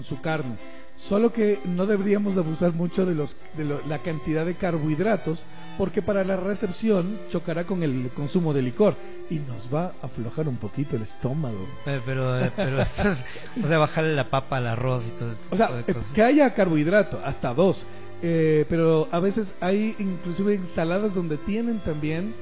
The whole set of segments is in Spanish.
con su carne. Solo que no deberíamos abusar mucho de la cantidad de carbohidratos, porque para la recepción chocará con el consumo de licor y nos va a aflojar un poquito el estómago. Pero esto es, o sea, bajarle la papa al arroz y todo este O sea, tipo de cosas. que haya carbohidrato, hasta 2. Pero a veces hay inclusive ensaladas donde tienen también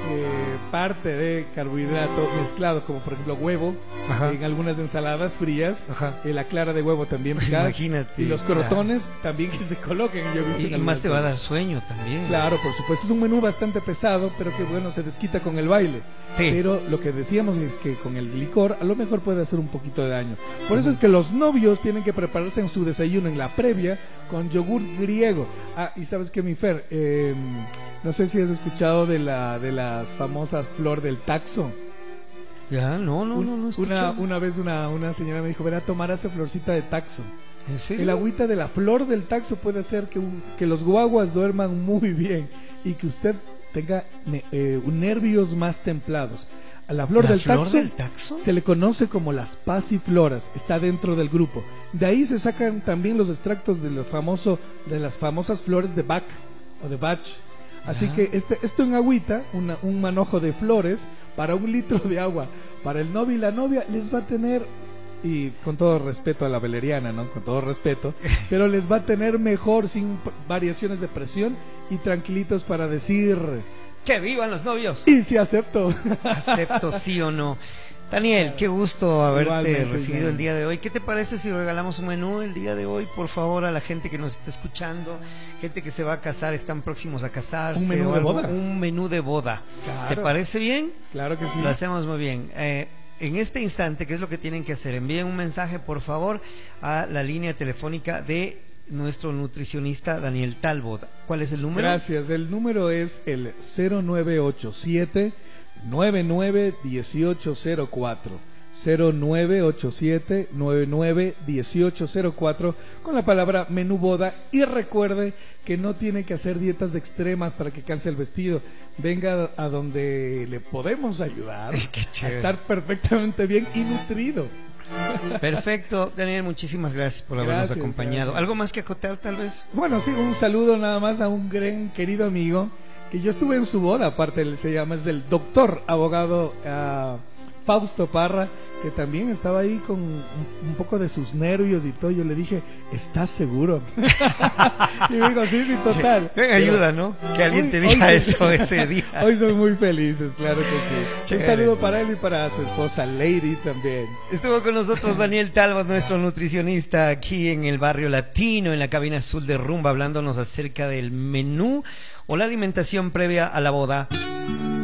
parte de carbohidrato mezclado, como por ejemplo huevo. Ajá. En algunas ensaladas frías, Ajá. La clara de huevo también picada, Imagínate, y los crotones también que se coloquen. Yo he visto Y en más te va a algunas- dar sueño también. Claro, por supuesto, es un menú bastante pesado, pero que bueno, se desquita con el baile. Sí. Pero lo que decíamos es que con el licor a lo mejor puede hacer un poquito de daño. Por eso es que los novios tienen que prepararse en su desayuno en la previa con yogur griego. Ah, y sabes que mi Fer, no sé si has escuchado de las famosas flor del taxo. Ya, no escuché. Una vez una señora me dijo, verá, tomar esa florcita de taxo. ¿En serio? El agüita de la flor del taxo puede hacer que los guaguas duerman muy bien y que usted tenga nervios más templados. A la flor, del taxo se le conoce como las pasifloras, está dentro del grupo. De ahí se sacan también los extractos de las famosas flores de Bach o de Bach. Así que esto en agüita, un manojo de flores para 1 litro de agua para el novio y la novia, les va a tener, y con todo respeto a la valeriana, ¿no? Con todo respeto, pero les va a tener mejor, sin variaciones de presión y tranquilitos para decir... ¡Que vivan los novios! Y si acepto. Acepto, sí o no. Daniel, qué gusto haberte Igualmente, recibido ya. el día de hoy. ¿Qué te parece si regalamos un menú el día de hoy, por favor, a la gente que nos está escuchando, gente que se va a casar, están próximos a casarse? Un menú o de algo, boda. un menú de boda. Claro. ¿Te parece bien? Claro que sí. Lo hacemos muy bien. En este instante, ¿qué es lo que tienen que hacer? Envíen un mensaje, por favor, a la línea telefónica de nuestro nutricionista Daniel Talbot. ¿Cuál es el número? Gracias. El número es el 0987 991804. 0987 991804 con la palabra menú boda. Y recuerde que no tiene que hacer dietas extremas para que calce el vestido. Venga a donde le podemos ayudar Qué a chévere. estar perfectamente bien y nutrido. Perfecto, Daniel, muchísimas gracias por habernos Gracias, acompañado. gracias. ¿Algo más que acotar, tal vez? Bueno, sí, un saludo nada más a un gran querido amigo que yo estuve en su boda, aparte él se llama, es el doctor abogado Fausto Parra, que también estaba ahí con un poco de sus nervios y todo. Yo le dije, ¿estás seguro? Y me dijo, sí, total. Ven, ayuda, ¿no? Que alguien te diga hoy eso ese día. Hoy son muy felices, claro que sí. Chévere. Un saludo para él y para su esposa Lady también. Estuvo con nosotros Daniel Talbot, nuestro nutricionista, aquí en el barrio latino, en la cabina azul de Rumba, hablándonos acerca del menú o la alimentación previa a la boda